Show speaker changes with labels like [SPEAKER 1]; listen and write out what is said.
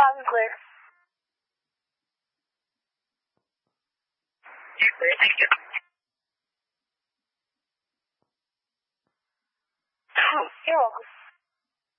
[SPEAKER 1] Loud and clear.
[SPEAKER 2] Clear, thank you.
[SPEAKER 1] You're welcome.